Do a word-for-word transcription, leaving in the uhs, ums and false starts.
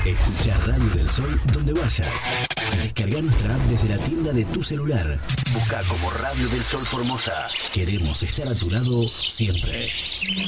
Escuchá Radio del Sol donde vayas. Descarga nuestra app desde la tienda de tu celular. Busca como Radio del Sol Formosa. Queremos estar a tu lado siempre.